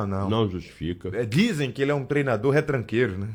Não. Não justifica. Dizem que ele é um treinador retranqueiro, né?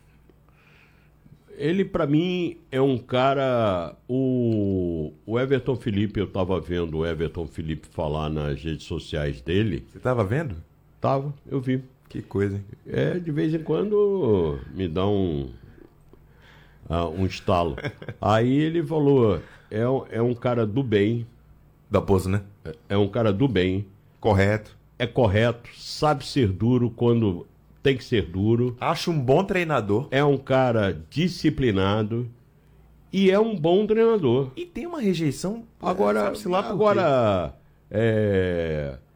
Ele, pra mim, é um cara... O Everton Felipe, eu tava vendo o Everton Felipe falar nas redes sociais dele. Você tava vendo? Tava, eu vi. Que coisa, hein? De vez em quando me dá um estalo. Aí ele falou, é um cara do bem. Dalpozo, né? É um cara do bem. Correto. É correto, sabe ser duro quando tem que ser duro. Acho um bom treinador. É um cara disciplinado e é um bom treinador. E tem uma rejeição. Agora, sabe-se lá por quê.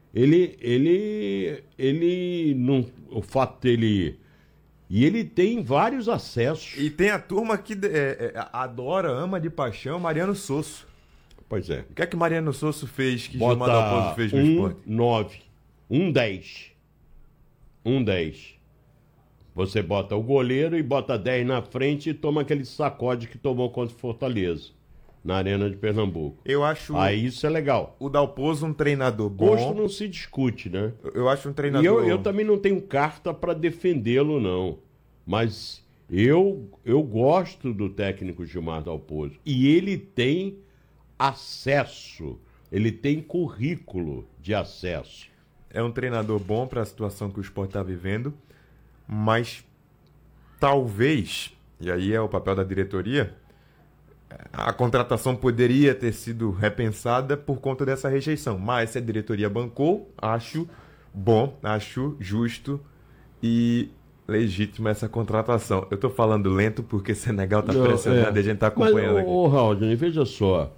Ele não, o fato dele... E ele tem vários acessos. E tem a turma que adora, ama de paixão Mariano Sosso. Pois é. O que é que Mariano Sosso fez que Bota Gilmar Dalpozo fez no esporte? 9, 10. 10. Você bota o goleiro e bota 10 na frente e toma aquele sacode que tomou contra o Fortaleza, na Arena de Pernambuco. Eu acho Aí isso é legal. o Dalpozo um treinador bom. Gosto não se discute, né? Eu acho um E treinador... eu também não tenho carta para defendê-lo, não. Mas eu gosto do técnico Gilmar Dalpozo. E ele tem acesso, ele tem currículo de acesso. É um treinador bom para a situação que o Sport está vivendo, mas talvez, e aí é o papel da diretoria, a contratação poderia ter sido repensada por conta dessa rejeição. Mas se a diretoria bancou, acho bom, acho justo e legítima essa contratação. Eu tô falando lento porque Senegal tá pressionado e a gente tá acompanhando aqui. Mas, Raul, veja só,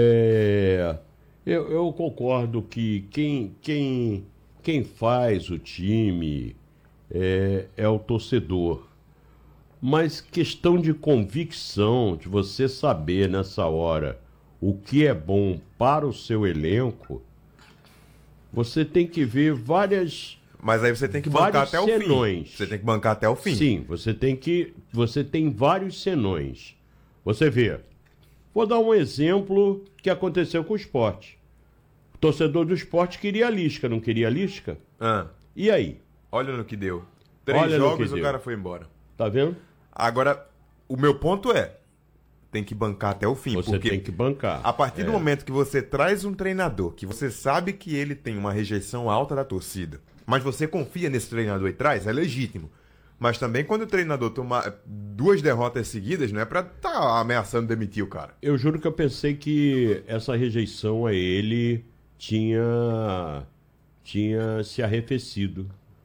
eu concordo que quem faz o time é o torcedor. Mas questão de convicção, de você saber nessa hora o que é bom para o seu elenco, você tem que ver várias... Mas aí você tem que bancar até o fim. Você tem que bancar até o fim. Sim, você tem vários senões. Você vê. Vou dar um exemplo que aconteceu com o Sport. O torcedor do Sport queria a Lisca, não queria a Lisca? E aí? Olha no que deu. 3 jogos o cara foi embora. Tá vendo? Agora, o meu ponto tem que bancar até o fim. Você tem que bancar. A partir do momento que você traz um treinador, que você sabe que ele tem uma rejeição alta da torcida, mas você confia nesse treinador e traz, é legítimo. Mas também quando o treinador tomar 2 derrotas seguidas, não é pra tá ameaçando demitir o cara. Eu juro que eu pensei que essa rejeição a ele tinha se arrefecido.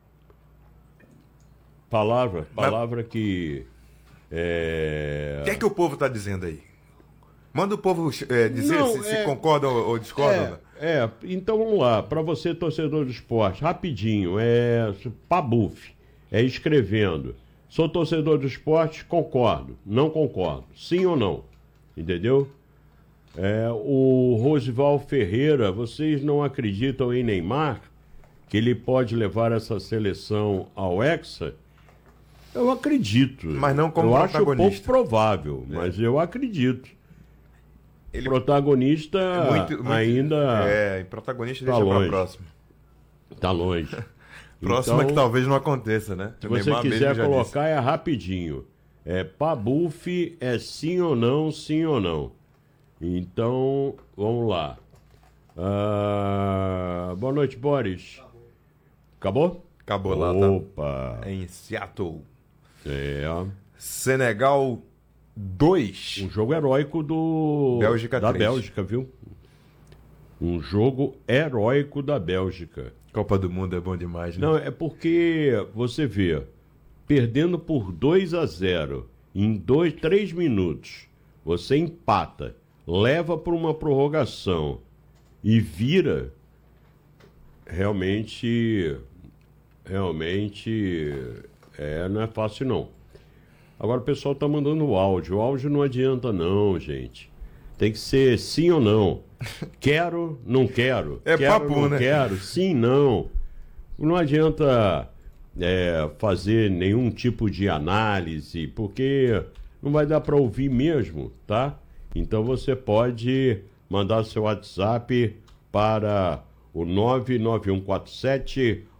Palavra que... O que é que o povo tá dizendo aí? Manda o povo dizer se concorda ou discorda. Então vamos lá. Para você, torcedor do Sport, rapidinho, Pabuf, escrevendo. Sou torcedor do Sport, concordo, não concordo, sim ou não, entendeu? O Rosival Ferreira, vocês não acreditam em Neymar? Que ele pode levar essa seleção ao Hexa? Eu acredito. Mas não como protagonista. Eu acho pouco provável, mas eu acredito. Ele... Protagonista ainda... protagonista tá deixa longe. pra próxima. Tá longe. Próxima então, que talvez não aconteça, né? Se você quiser colocar, rapidinho. Pabuf sim ou não, sim ou não. Então, vamos lá. Boa noite, Boris. Acabou? Acabou lá, Opa! Tá? Em Seattle. Senegal 2. Um jogo heróico da 3. Bélgica, viu? Um jogo heróico da Bélgica. Copa do Mundo é bom demais, né? Não, é porque você vê, perdendo por 2-0 em 3 minutos, você empata, leva para uma prorrogação e vira, realmente não é fácil não. Agora o pessoal tá mandando áudio. O áudio não adianta não, gente. Tem que ser sim ou não. Quero, não quero. Quero, papo, não né? quero, sim, não. Não adianta fazer nenhum tipo de análise, porque não vai dar para ouvir mesmo, tá? Então você pode mandar seu WhatsApp para o 99147